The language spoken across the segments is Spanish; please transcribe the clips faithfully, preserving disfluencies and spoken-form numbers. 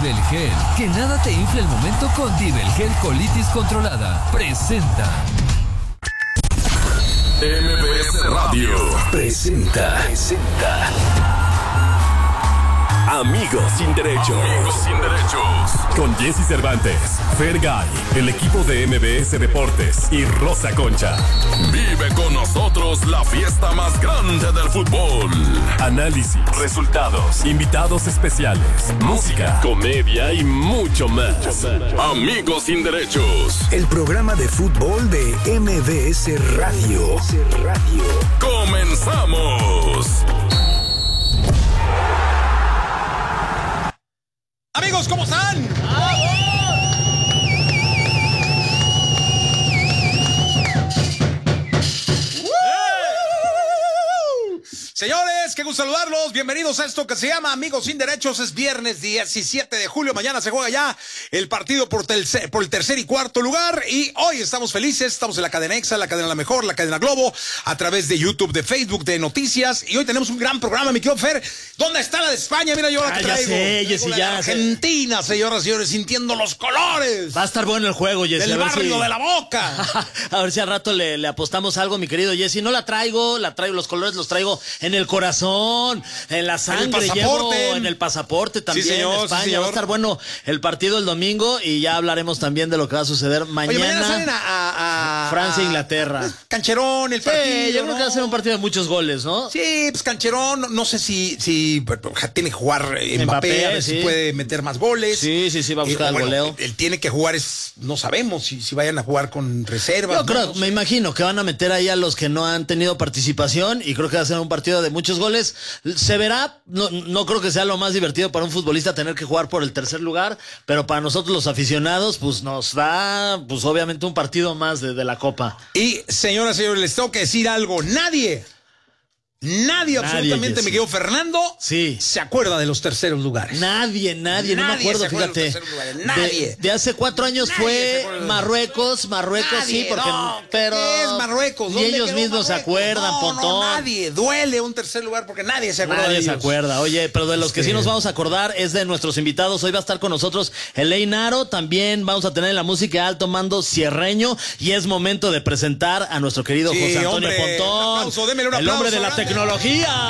Dibelgel. Que nada te infle el momento con Dibelgel Colitis Controlada. Presenta. M B S Radio presenta. Presenta. Amigos sin derechos. Amigos sin derechos. Con Jesse Cervantes, Fergay, el equipo de M B S Deportes y Rosa Concha. Vive con nosotros la fiesta más grande del fútbol. Análisis, resultados, invitados especiales, música, comedia y mucho más. Amigos sin derechos. El programa de fútbol de M B S Radio. ¡Comenzamos! Amigos, ¿cómo están? Señores, qué gusto saludarlos. Bienvenidos a esto que se llama Amigos sin Derechos. Es viernes diecisiete de julio. Mañana se juega ya el partido por, telce, por el tercer y cuarto lugar. Y hoy estamos felices. Estamos en la cadena Exa, la cadena La Mejor, la cadena Globo, a través de YouTube, de Facebook, de Noticias. Y hoy tenemos un gran programa, mi querido Fer. ¿Dónde está la de España? Mira yo la que ah, traigo. Ya sé, Jessy, la ya de Argentina, sé. Señoras y señores, sintiendo los colores. Va a estar bueno el juego, Jessy. Del barrio si... de la Boca. A ver si al rato le, le apostamos algo, mi querido Jessy. No la traigo, la traigo, los colores los traigo en el corazón, en la sangre, en el pasaporte, llevo, en el pasaporte también, sí, señor, España. Sí, señor. Va a estar bueno el partido el domingo y ya hablaremos también de lo que va a suceder mañana. Oye, mañana salen a, a, a Francia, Inglaterra. Cancherón, el partido. Sí, yo ¿no? creo que va a ser un partido de muchos goles, ¿no? Sí, pues cancherón, no sé si, si tiene que jugar Mbappé, Mbappé a ver sí. si puede meter más goles. Sí, sí, sí, va a buscar eh, el bueno, goleo. Él tiene que jugar, es, no sabemos si, si vayan a jugar con reservas. Yo creo, no, no me sé. imagino que van a meter ahí a los que no han tenido participación y creo que va a ser un partido de muchos goles. Se verá, no, no creo que sea lo más divertido para un futbolista tener que jugar por el tercer lugar, pero para nosotros los aficionados, pues nos da, pues obviamente un partido más de, de la Copa. Y señoras y señores, les tengo que decir algo, nadie... Nadie, nadie absolutamente, mi querido Fernando, sí. se acuerda de los terceros lugares. Nadie, nadie, nadie no me acuerdo, fíjate. De, nadie. De hace cuatro años nadie fue Marruecos, Marruecos, nadie, sí, porque no, pero ¿qué es Marruecos? Y ellos mismos Marruecos? se acuerdan, no, Pontón. No, nadie, duele un tercer lugar porque nadie se acuerda. Nadie de se ellos. acuerda. Oye, pero de los que sí. sí nos vamos a acordar es de nuestros invitados. Hoy va a estar con nosotros Elaine Naro, también vamos a tener en la música alto mando Cierreño y es momento de presentar a nuestro querido sí, José Antonio hombre, Pontón, un aplauso, démele un el aplauso, hombre de la grande. tecnología.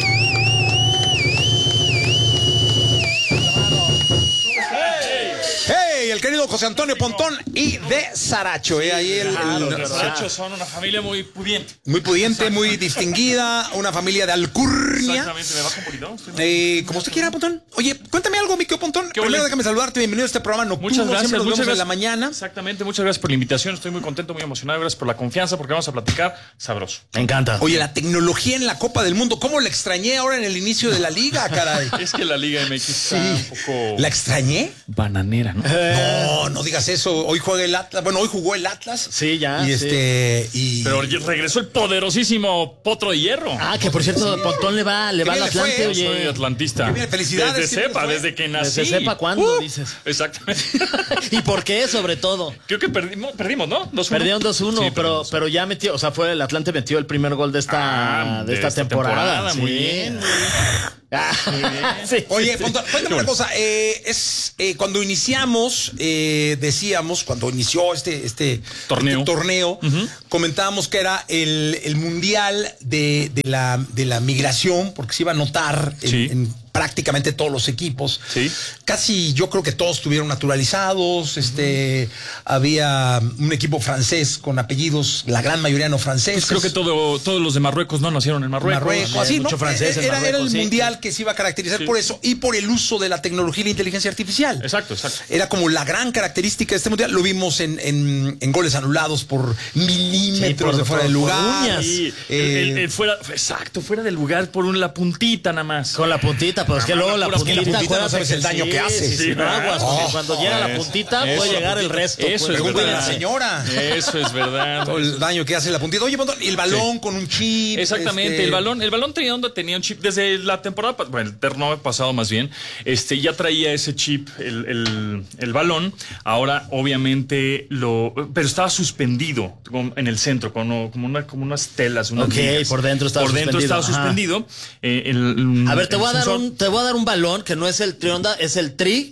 Hey, el querido José Antonio Pontón y de Saracho, eh, ahí el, claro, el, los Sarachos son una familia muy pudiente. Muy pudiente, muy distinguida, una familia de alcurnia. Exactamente, me bajo un poquito. Eh, como usted quiera, Pontón. Oye, cuéntame algo, mi querido Pontón. ¿Qué Primero ole? déjame saludarte, bienvenido a este programa nocturno. Muchas gracias, Siempre nos muchas vemos gracias. en la mañana. Exactamente, muchas gracias por la invitación. Estoy muy contento, muy emocionado. Gracias por la confianza porque vamos a platicar sabroso. Me encanta. Oye, la tecnología en la Copa del Mundo, ¿cómo la extrañé ahora en el inicio de la liga, caray? Es que la Liga M X está Sí. un poco... ¿La extrañé? bananera, ¿no? No, no digas eso. Hoy juega el Atlas. Bueno, hoy jugó el Atlas. Sí, ya. Y sí. este. Y... Pero regresó el poderosísimo Potro de Hierro. Ah, que por cierto, sí. Pontón le va, le va al Atlante, fue, oye. Soy atlantista. Qué bien, felicidades. Desde sepa, desde que nací. Desde sepa cuándo, uh, dices. Exactamente. ¿Y por qué, sobre todo? Creo que perdimos, perdimos ¿no? dos uno. Perdieron dos uno, Sí, pero, perdimos. pero ya metió, o sea, fue el Atlante metió el primer gol de esta, Ah, de esta, esta temporada. temporada. Sí. Muy bien, muy bien. Ah, sí, Oye, sí, sí. Pontón, cuéntame una cosa. Eh, es eh, cuando iniciamos, eh, decíamos, cuando inició este, este Torneo. este torneo, Uh-huh. comentábamos que era el, el mundial de, de, la, de la migración, porque se iba a notar en, Sí. en prácticamente todos los equipos. Sí. Casi yo creo que todos estuvieron naturalizados. Este, había un equipo francés con apellidos, la gran mayoría no franceses. Pues creo que todo, todos los de Marruecos no nacieron en Marruecos. Marruecos, Hay así, ¿no? mucho francés en era, era Marruecos, el sí. mundial que se iba a caracterizar Sí. por eso y por el uso de la tecnología y la inteligencia artificial. Exacto, exacto. Era como la gran característica de este mundial. Lo vimos en, en, en goles anulados por milímetros Sí, por- de fuera por- del por lugar. uñas. Sí, Eh, el- el- el fuera, exacto, fuera del lugar por un, la puntita nada más. Con la puntita, pero es que luego la pura puntita, puntita, no acuérdate sabes el que daño sí, que hace. Sí, sí, Sí, no aguas, porque oh, cuando llega la eso, puntita eso, puede la llegar el puntita. resto. Eso pues. es Pregúntale a la verdad. señora. Eso es verdad. Todo el daño que hace la puntita. Oye, Pontón, y el balón con un chip. Exactamente, este, el balón, el balón tenía onda, tenía un chip desde la temporada, pa- bueno, el terno pasado más bien, este ya traía ese chip, el, el, el balón. Ahora, obviamente, lo, pero estaba suspendido con- en el centro, con, como una, como unas telas, unas Ok, ligas. por dentro estaba por dentro suspendido, estaba ajá. suspendido. Eh, el- A ver, te el voy a dar sensor- un, te voy a dar un balón que no es el trionda, es el tri.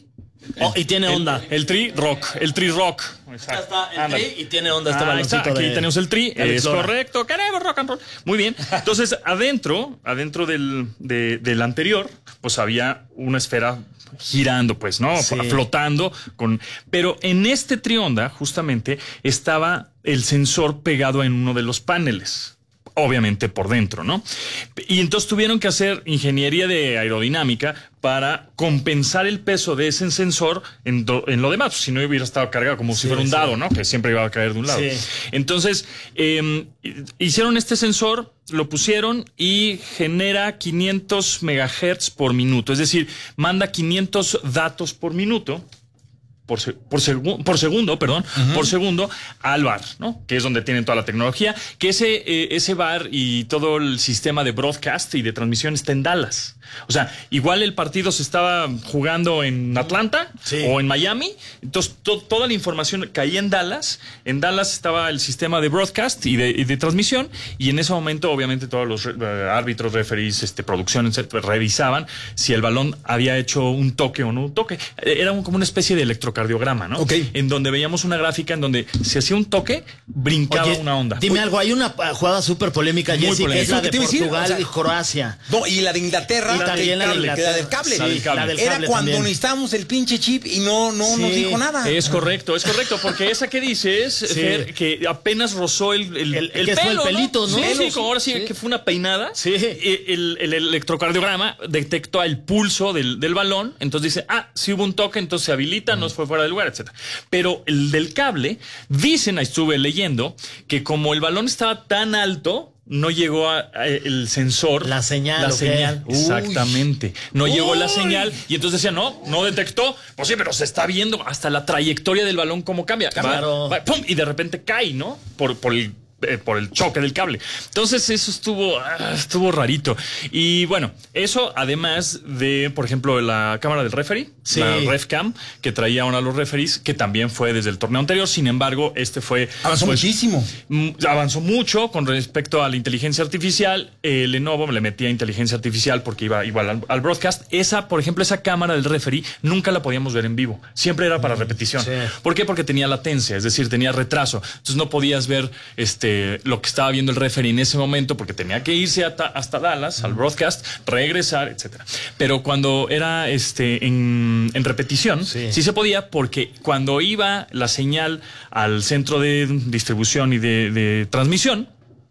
Oh, y tiene onda. El, el tri rock, el tri rock. Exacto. Está el Ándale. tri y tiene onda este Ah, baloncito. está. Aquí de- tenemos el tri, Alex es Lora. correcto, queremos rock and roll. Muy bien. Entonces, adentro, adentro del, de- del anterior, pues había una esfera girando, pues, ¿no? Sí. Flotando. Con... Pero en este trionda, justamente, estaba el sensor pegado en uno de los paneles. Obviamente por dentro, ¿no? Y entonces tuvieron que hacer ingeniería de aerodinámica para compensar el peso de ese sensor en, do, en lo demás. Si no hubiera estado cargado como Sí, si fuera un sí. dado, ¿no? Que siempre iba a caer de un lado. Sí. Entonces, eh, hicieron este sensor, lo pusieron y genera quinientos megahertz por minuto. Es decir, manda quinientos datos por minuto. Por, se, por, segu, por segundo, perdón, uh-huh. por segundo al bar, ¿no? Que es donde tienen toda la tecnología, que ese, eh, ese bar y todo el sistema de broadcast y de transmisión está en Dallas. O sea, igual el partido se estaba jugando en Atlanta sí. o en Miami, entonces to, toda la información caía en Dallas. En Dallas estaba el sistema de broadcast y de, y de transmisión, y en ese momento, obviamente, todos los uh, árbitros, referees, este, producción, etcétera, revisaban si el balón había hecho un toque o no un toque. Era un, como una especie de electrocardiograma, ¿no? Okay. En donde veíamos una gráfica en donde si hacía un toque, brincaba Oye, una onda. Dime Oye, algo, hay una jugada súper polémica, Muy Jessy, que es polémica. la de Te iba a decir, Portugal o sea, y Croacia. No, y la de Inglaterra, Y también la de cable, Inglaterra. que la del cable. Sí, La del cable. la del Era cable cuando también. necesitábamos el pinche chip y no, no Sí. nos dijo nada. Es correcto, es correcto, porque esa que dices, Sí. Fer, que apenas rozó el, el, El- el que fue pelo, el pelito, ¿no? Sí, Pelos, sí, como ahora sí, sí. que fue una peinada. Sí. Eh, El, el electrocardiograma detectó el pulso del, del balón, entonces dice, ah, si hubo un toque, entonces se habilita, no fue fuera de lugar, etcétera. Pero el del cable, dicen, ahí estuve leyendo, que como el balón estaba tan alto, no llegó a, a el sensor. La señal, La ¿o qué? señal. Uy. Exactamente. No Uy. llegó la señal. Y entonces decía, no, no detectó. Pues sí, pero se está viendo hasta la trayectoria del balón cómo cambia. Claro. Va, va, pum, y de repente cae, ¿no? Por, por el. Eh, por el choque del cable. Entonces eso estuvo ah, estuvo rarito. Y bueno, eso además de, por ejemplo, la cámara del referee, Sí. la RefCam, que traía ahora los referees, que también fue desde el torneo anterior. Sin embargo, este fue... Avanzó pues, muchísimo. m- Avanzó mucho con respecto a la inteligencia artificial. Eh, Lenovo le metía inteligencia artificial porque iba igual al, al broadcast. Esa, por ejemplo, esa cámara del referee nunca la podíamos ver en vivo. Siempre era para repetición. Sí. ¿Por qué? Porque tenía latencia, es decir, tenía retraso. Entonces no podías ver este lo que estaba viendo el referee en ese momento porque tenía que irse hasta, hasta Dallas al broadcast, regresar, etcétera. Pero cuando era este en, en repetición, Sí. sí. se podía, porque cuando iba la señal al centro de distribución y de, de transmisión,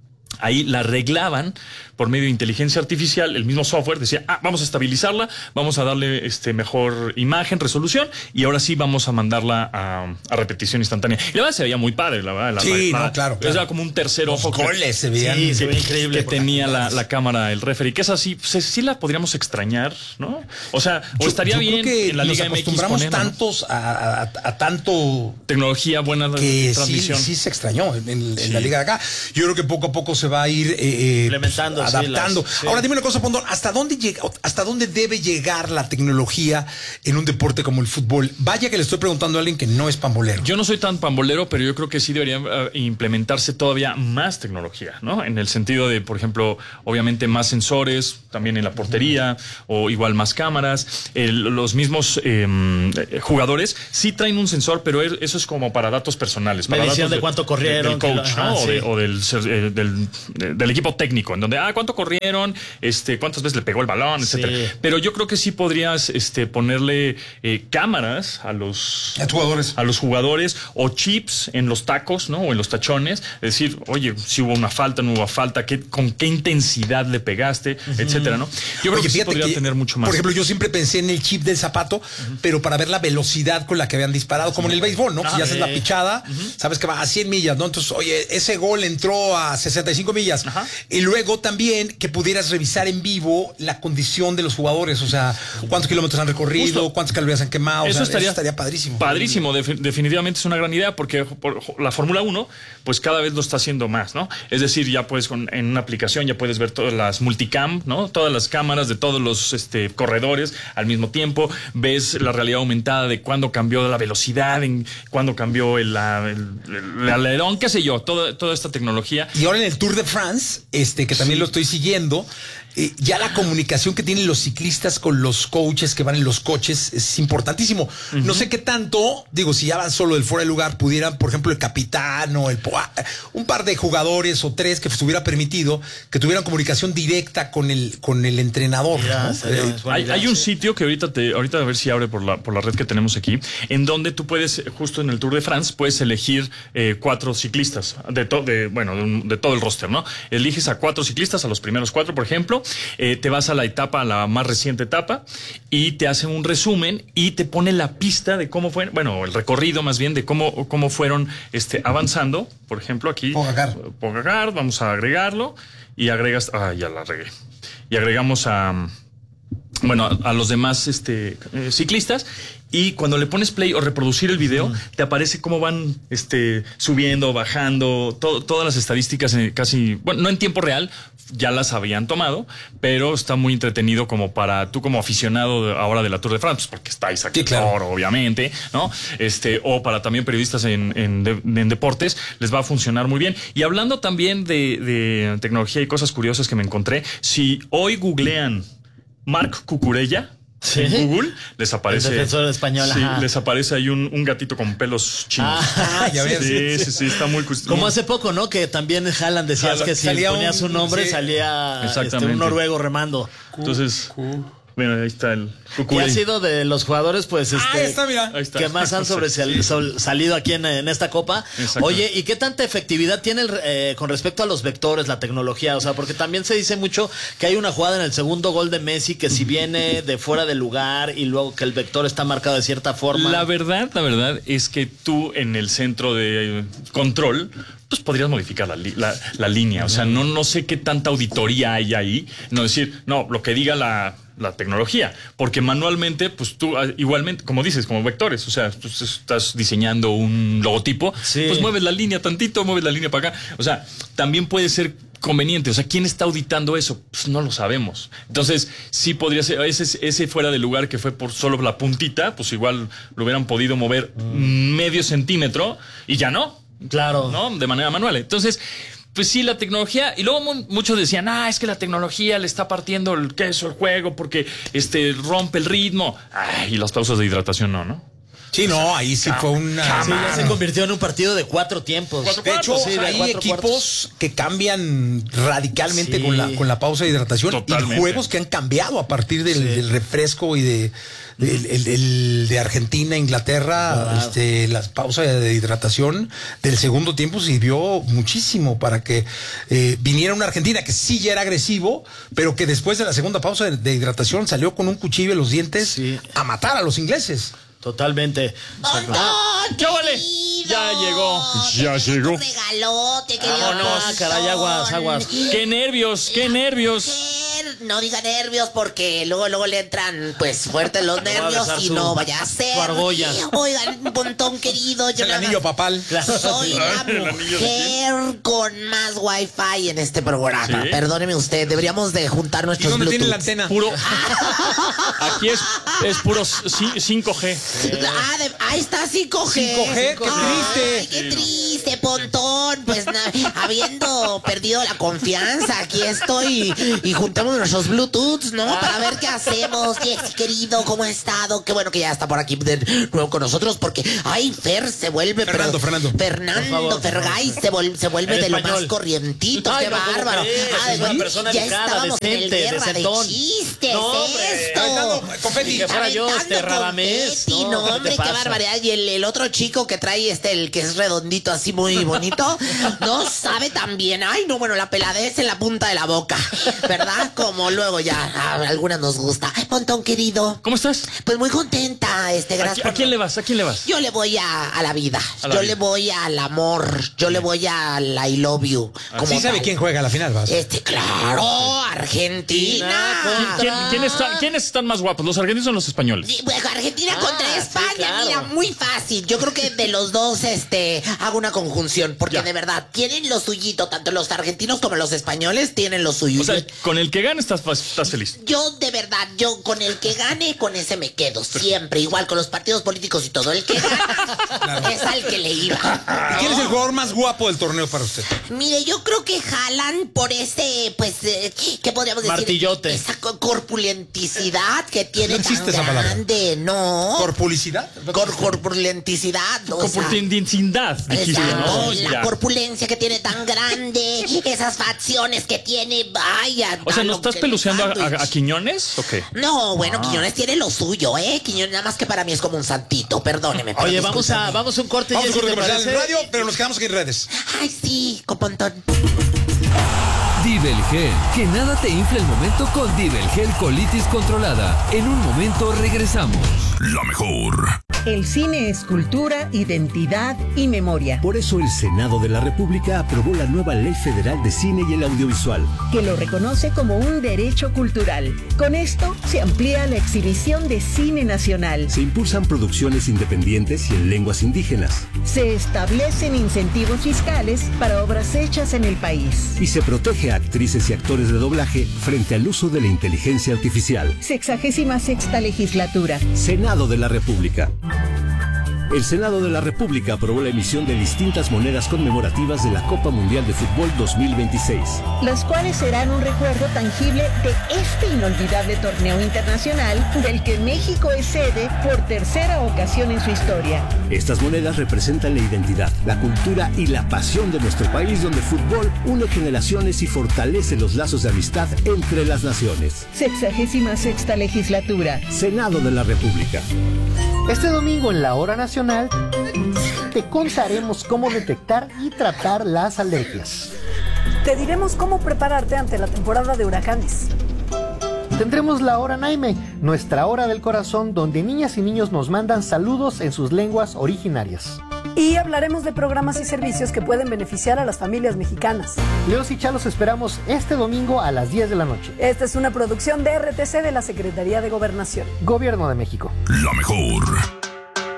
ahí la arreglaban por medio de inteligencia artificial. El mismo software decía, ah, vamos a estabilizarla, vamos a darle este mejor imagen, resolución, y ahora sí vamos a mandarla a, a repetición instantánea. Y la verdad se veía muy padre, la verdad. La, Sí, la- no, claro, claro. Era como un tercer Los ojo. que- goles se veían. Sí, se que, ve increíble. que tenía la, la cámara, el referee, que es así, pues, sí la podríamos extrañar, ¿no? O sea, o Yo- estaría yo bien creo que en la nos Liga M X acostumbramos ponerla, ¿no? tantos a, a- a tanto Tecnología buena que sí, transmisión. sí se extrañó en, en Sí. la liga de acá. Yo creo que poco a poco se va a ir eh, eh, Implementando, pues, sí, adaptando. las- sí. Ahora dime una cosa, Pondón, ¿hasta dónde llega, hasta dónde debe llegar la tecnología en un deporte como el fútbol? Vaya que le estoy preguntando a alguien que no es pambolero. Yo no soy tan pambolero, pero yo creo que sí debería eh, implementarse todavía más tecnología, ¿no? En el sentido de, por ejemplo, obviamente más sensores, también en la portería, o igual más cámaras. El- los mismos eh, jugadores sí traen un sensor, pero es- eso es como para datos personales. Para Medición datos de cuánto corrieron, Del que lo- coach, ajá, ¿no? O, sí. de- o del, eh, del, del equipo técnico, en donde, ah, cuánto corrieron, este, cuántas veces le pegó el balón, etcétera. Sí. Pero yo creo que sí podrías este, ponerle eh, cámaras a los A los jugadores. a los jugadores, o chips en los tacos, ¿no? O en los tachones, es decir, oye, si hubo una falta, no hubo falta, ¿qué, con qué intensidad le pegaste, etcétera, ¿no? Yo creo Oye, que sí fíjate podría que, tener mucho más. Por ejemplo, yo siempre pensé en el chip del zapato, pero para ver la velocidad con la que habían disparado, como en el béisbol, ¿no? Que Ah, si haces sí. la pichada, sabes que va a cien millas, ¿no? Entonces, oye, ese gol entró a sesenta y cinco millas. Ajá. Y luego también que pudieras revisar en vivo la condición de los jugadores, o sea, cuántos kilómetros han recorrido, Justo. cuántas calorías han quemado. Eso o sea, estaría, eso estaría padrísimo. Padrísimo, defi- definitivamente es una gran idea, porque por- la Fórmula uno, pues cada vez lo está haciendo más, ¿no? Es decir, ya puedes con, en una aplicación ya puedes ver todas las multicam, ¿no? Todas las cámaras de todos los este, corredores al mismo tiempo. Ves la realidad aumentada de cuándo cambió la velocidad, en cuándo cambió el, la- el, el alerón, qué sé yo, toda, toda esta tecnología. Y ahora en el Tour de France, este, que también lo estoy siguiendo, eh, ya la comunicación que tienen los ciclistas con los coaches que van en los coches es importantísimo. Uh-huh. No sé qué tanto, digo, si ya van solo del fuera de lugar, pudieran, por ejemplo, el capitán o el un par de jugadores o tres que estuviera permitido que tuvieran comunicación directa con el con el entrenador. Ya, ¿no? sería, eh, hay, hay un sitio que ahorita te ahorita a ver si abre por la por la red que tenemos aquí, en donde tú puedes, justo en el Tour de France, puedes elegir eh, cuatro ciclistas de todo de bueno de, un, de todo el roster, ¿no? Eliges a cuatro ciclistas, a los primeros cuatro, por ejemplo, eh, te vas a la etapa, a la más reciente etapa, y te hacen un resumen y te pone la pista de cómo fue, bueno, el recorrido más bien de cómo cómo fueron este avanzando. Por ejemplo, aquí Pogacar. Pogacar, vamos a agregarlo y agregas, ah, ya la regué. Y agregamos a bueno, a, a los demás este eh, ciclistas. Y cuando le pones play o reproducir el video, uh-huh. te aparece cómo van este, subiendo, bajando, to- todas las estadísticas en casi, bueno, no en tiempo real, ya las habían tomado, pero está muy entretenido como para tú como aficionado de, ahora de la Tour de France, pues porque está Isaac sí, claro. Toro, obviamente, ¿no? Este, o para también periodistas en, en, de, en deportes, les va a funcionar muy bien. Y hablando también de, de tecnología y cosas curiosas que me encontré, si hoy googlean Marc Cucurella, ¿sí? En Google les aparece. El defensor español. Sí, ajá. les aparece ahí un, un gatito con pelos chinos. Ah, ya ves. Sí, sí, sí, está muy. Como hace poco, ¿no? Que también Haaland decías Haaland, que si salía ponías un- su nombre sí. salía Exactamente. este, un noruego remando. Entonces, bueno, ahí está el Y Cucurella. ha sido de los jugadores, pues, este, Ahí está, mira. Ahí está. que más han sobresal- Sí. sol- salido aquí en, en esta copa. Exacto. Oye, ¿y qué tanta efectividad tiene el, eh, con respecto a los vectores, la tecnología? O sea, porque también se dice mucho que hay una jugada en el segundo gol de Messi que si viene de fuera del lugar y luego que el vector está marcado de cierta forma. La verdad, la verdad es que tú en el centro de control, pues podrías modificar la, li- la, la línea. O sea, no, no sé qué tanta auditoría hay ahí. No decir, no, lo que diga la, la tecnología. Porque manualmente, pues tú, ah, igualmente, como dices, como vectores, o sea, tú estás diseñando un logotipo, Sí. pues mueves la línea tantito, mueves la línea para acá. O sea, también puede ser conveniente. O sea, ¿quién está auditando eso? Pues no lo sabemos. Entonces, sí podría ser, ese, ese fuera de lugar que fue por solo la puntita, pues igual lo hubieran podido mover mm. medio centímetro y ya no. Claro. ¿No? De manera manual. Entonces, pues sí, la tecnología. Y luego mu- muchos decían, ah, es que la tecnología le está partiendo el queso al juego porque este rompe el ritmo. Ay, y las pausas de hidratación no, ¿no? Sí, no, ahí sí fue una. Sí, ya se convirtió en un partido de cuatro tiempos. Cuatro De hecho, Sí, de hay cuatro equipos cuartos. que cambian radicalmente Sí. con la con la pausa de hidratación Totalmente. y juegos que han cambiado a partir del, Sí. del refresco y de el, el- el de Argentina, Inglaterra, Verdad. este, la pausa de hidratación del segundo tiempo sirvió muchísimo para que eh, viniera una Argentina que sí ya era agresivo, pero que después de la segunda pausa de, de hidratación salió con un cuchillo en los dientes Sí. a matar a los ingleses. Totalmente. ¿Qué vale? Ya llegó. Ya llegó. Regalote, querido. Vámonos. Ah, caray, aguas, aguas. ¡Qué nervios! ¡Qué nervios! No diga nervios porque luego luego le entran pues fuertes los va a nervios besar y su- no vaya a ser. su argolla. Oigan, un montón querido. Yo El nada anillo más papal. soy la El anillo de mujer con más wifi en este programa. ¿Sí? Perdóneme usted, deberíamos de juntar ¿Y nuestros dónde tiene la Bluetooths. antena? Puro. Aquí es, es puro ci- cinco G. Ah, de- ahí está cinco G. cinco G, qué Ay, triste. qué triste, Pontón. Pues na- habiendo perdido la confianza, aquí estoy y juntamos nuestros Bluetooths, ¿no? Para ver qué hacemos. Jessy, querido, ¿cómo ha estado? Qué bueno que ya está por aquí de nuevo con nosotros porque, ay, Fer se vuelve... Fernando, pero- Fernando. Fernando, Por favor, Fergay se, vol- se vuelve En de lo español. más corrientito. Ay, Qué no, ¿cómo bárbaro. crees? Ah, Es una ¿ves? persona ya educada, estábamos en el decente, guerra de decentón. chistes. No, hombre. Esto. Ahí dando confeti. Que fuera yo, Aventando este, Radamés. confeti, No, no, ¿qué te hombre, qué pasa? barbaridad. Y el, el otro chico que trae este, el que es redondito, así muy bonito, no sabe tan bien. Ay, no, bueno, la peladez en la punta de la boca, ¿verdad? Como luego ya a algunas nos gusta. Ay, Pontón, querido. ¿Cómo estás? Pues muy contenta, este, ¿A, gracias. qui- a por- quién le vas? ¿A quién le vas? Yo le voy a, a la vida. A la yo vida. le voy al amor. Yo le voy al I love you. como Sí sabe tal. quién juega a la final, vas. Este, claro, Argentina. ¿Quién, quién está, ¿Quiénes están más guapos? ¿Los argentinos o los españoles? Sí, bueno, Argentina Ah, contra sí, España, claro. mira, muy fácil. Yo creo que de los dos, este, hago una conjunción, porque Ya. de verdad tienen lo suyito, tanto los argentinos como los españoles tienen lo suyo. O sea, con el que gane estás, estás feliz. Yo, de verdad, yo con el que gane, con ese me quedo. Siempre, igual con los partidos políticos y todo. El que gana es al que le iba. ¿Y quién es el jugador más guapo del torneo para usted? Mire, yo creo que jalan por ese, pues, eh, ¿qué podríamos decir? Martillote. Esa co- corpulenticidad que tiene No existe tan esa palabra. grande, ¿no? ¿Corpulicidad? Cor- corpulenticidad, o sea, Corpulentindad, dijiste, exacto, ¿no? la Ya. corpulencia que tiene tan grande, esas facciones que tiene, vaya. O sea, a ¿no lo estás que peluceando a, sándwich. a- a Quiñones o qué? No, bueno, Ah. Quiñones tiene lo suyo, ¿eh? Quiñones nada más que para mí es como un santito, perdóneme. pero Oye, vamos a, discúlpeme. vamos a un corte. Vamos a Jessy, un corte ¿te comercial en parece? radio, pero nos quedamos aquí en redes. Ay, sí, copontón. Divel Gel, que nada te infle el momento con Divel Gel Colitis Controlada. En un momento regresamos. La mejor. El cine es cultura, identidad y memoria, Por eso el Senado de la República aprobó la nueva Ley Federal de Cine y el Audiovisual. que lo reconoce como un derecho cultural. Con esto se amplía la exhibición de cine nacional. Se impulsan producciones independientes y en lenguas indígenas. Se establecen incentivos fiscales para obras hechas en el país. Y se protege a actrices y actores de doblaje frente al uso de la inteligencia artificial. Sexagésima sexta legislatura. Senado de la República. El Senado de la República aprobó la emisión de distintas monedas conmemorativas de la Copa Mundial de Fútbol dos mil veintiséis. Las cuales serán un recuerdo tangible de este inolvidable torneo internacional del que México es sede por tercera ocasión en su historia. Estas monedas representan la identidad, la cultura y la pasión de nuestro país, donde el fútbol une generaciones y fortalece los lazos de amistad entre las naciones. Sexagésima sexta legislatura. Senado de la República. Este domingo en la Hora Nacional te contaremos cómo detectar y tratar las alergias. Te diremos cómo prepararte ante la temporada de huracanes. Tendremos la Hora Naime, nuestra hora del corazón, donde niñas y niños nos mandan saludos en sus lenguas originarias. Y hablaremos de programas y servicios que pueden beneficiar a las familias mexicanas. Leos y Chalos esperamos este domingo a las diez de la noche. Esta es una producción de R T C de la Secretaría de Gobernación. Gobierno de México. La mejor.